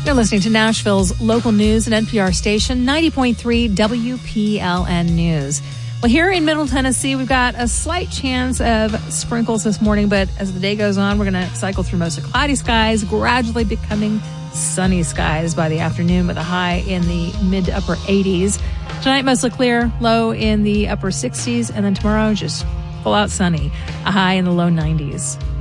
You're listening to Nashville's local news and NPR station, 90.3 WPLN News. Well, here in Middle Tennessee, we've got a slight chance of sprinkles this morning, but as the day goes on, we're going to cycle through mostly cloudy skies, gradually becoming sunny skies by the afternoon with a high in the mid to upper 80s. Tonight, mostly clear, low in the upper 60s, and then tomorrow, just full out sunny, a high in the low 90s.